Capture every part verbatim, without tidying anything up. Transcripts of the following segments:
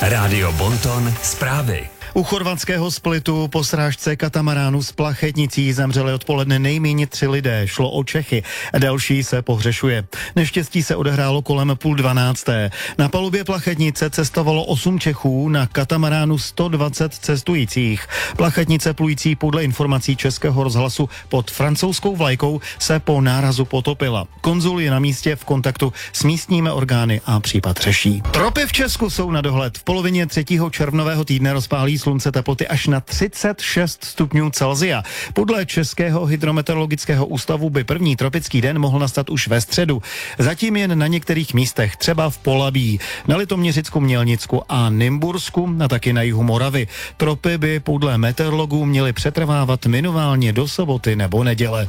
Rádio Bonton zprávy. U chorvatského Splitu po srážce katamaránu s plachetnicí zemřeli odpoledne nejméně tři lidé. Šlo o Čechy. Další se pohřešuje. Neštěstí se odehrálo kolem půl dvanácté. Na palubě plachetnice cestovalo osm Čechů, na katamaránu sto dvacet cestujících. Plachetnice plující podle informací Českého rozhlasu pod francouzskou vlajkou se po nárazu potopila. Konzul je na místě v kontaktu s místními orgány a případ řeší. Tropy v Česku jsou na dohled. V polovině třetího červnového týdne rozpálí slunce teploty až na třicet šest stupňů Celsia. Podle Českého hydrometeorologického ústavu by první tropický den mohl nastat už ve středu. Zatím jen na některých místech, třeba v Polabí, na Litoměřicku, Mělnicku a Nymbursku a taky na jihu Moravy. Tropy by podle meteorologů měly přetrvávat minimálně do soboty nebo neděle.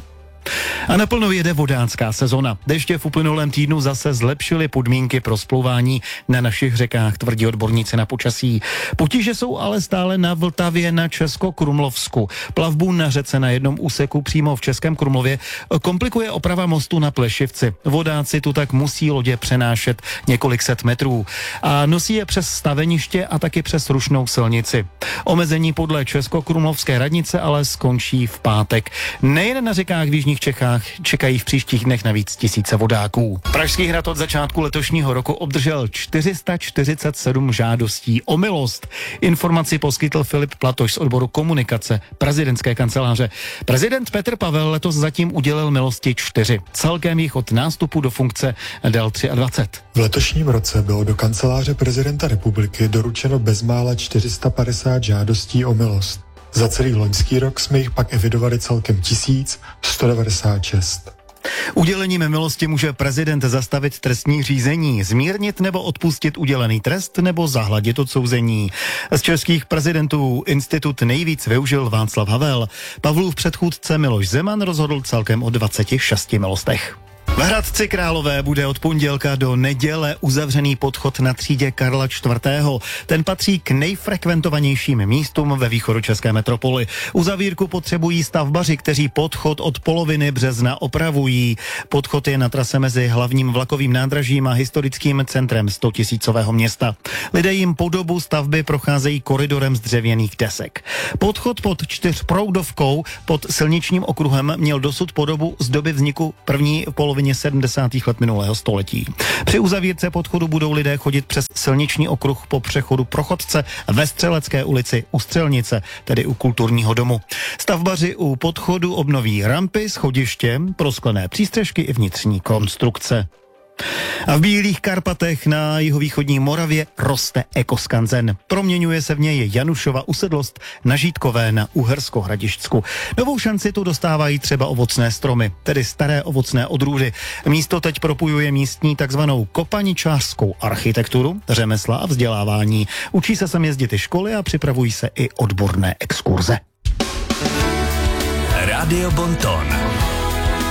A naplno jede vodácká sezona. Deště v uplynulém týdnu zase zlepšily podmínky pro splouvání na našich řekách, tvrdí odborníci na počasí. Potíže jsou ale stále na Vltavě na Českokrumlovsku. Plavbu na řece na jednom úseku přímo v Českém Krumlově komplikuje oprava mostu na Plešivci. Vodáci tu tak musí lodě přenášet několik set metrů a nosí je přes staveniště a taky přes rušnou silnici. Omezení podle Českokrumlovské radnice ale skončí v pátek. Nejen na řekách v jižních Čechách čekají v příštích dnech navíc tisíce vodáků. Pražský hrad od začátku letošního roku obdržel čtyři sta čtyřicet sedm žádostí o milost. Informaci poskytl Filip Platoš z odboru komunikace prezidentské kanceláře. Prezident Petr Pavel letos zatím udělil milosti čtyři. Celkem jich od nástupu do funkce dal dvacet tři. V letošním roce bylo do kanceláře prezidenta republiky doručeno bezmála čtyři sta padesát žádostí o milost. Za celý loňský rok jsme jich pak evidovali celkem tisíc sto devadesát šest. Udělením milosti může prezident zastavit trestní řízení, zmírnit nebo odpustit udělený trest nebo zahladit odsouzení. Z českých prezidentů institut nejvíc využil Václav Havel. Pavlův předchůdce Miloš Zeman rozhodl celkem o dvaceti šesti milostech. V Hradci Králové bude od pondělka do neděle uzavřený podchod na třídě Karla čtvrtého. Ten patří k nejfrekventovanějším místům ve východočeské metropoli. Uzavírku potřebují stavbaři, kteří podchod od poloviny března opravují. Podchod je na trase mezi hlavním vlakovým nádražím a historickým centrem stotisícového města. Lidé jim po dobu stavby procházejí koridorem z dřevěných desek. Podchod pod čtyřproudovkou pod silničním okruhem měl dosud podobu z doby vzniku první polovině sedmdesátých let minulého století. Při uzavírce podchodu budou lidé chodit přes silniční okruh po přechodu pro chodce ve Střelecké ulici u Střelnice, tedy u kulturního domu. Stavbaři u podchodu obnoví rampy, schodiště, prosklené přístřešky i vnitřní konstrukce. A v Bílých Karpatech na jihovýchodní Moravě roste ekoskanzen. Proměňuje se v něj Janušova usedlost na Žítkové na Uhersko-Hradišťsku. Novou šanci tu dostávají třeba ovocné stromy, tedy staré ovocné odrůdy. Místo teď propojuje místní takzvanou kopaničářskou architekturu, řemesla a vzdělávání. Učí se sem jezdit i školy a připravují se i odborné exkurze. Rádio Bonton.